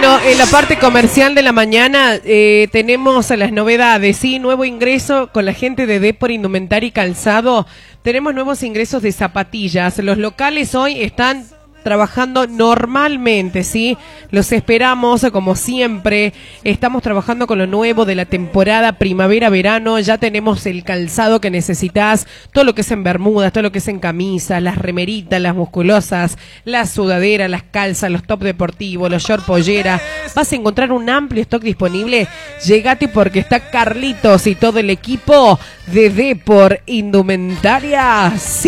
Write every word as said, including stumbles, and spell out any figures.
Bueno, en la parte comercial de la mañana eh, tenemos las novedades, ¿sí? Nuevo ingreso con la gente de Depor Indumentaria y Calzado. Tenemos nuevos ingresos de zapatillas. Los locales hoy están trabajando normalmente, ¿sí? Los esperamos, como siempre. Estamos trabajando con lo nuevo de la temporada primavera-verano. Ya tenemos el calzado que necesitas, todo lo que es en bermudas, todo lo que es en camisas, las remeritas, las musculosas, las sudaderas, las calzas, los top deportivos, los short pollera. Vas a encontrar un amplio stock disponible. Llegate porque está Carlitos y todo el equipo de Depor Indumentaria. Sí.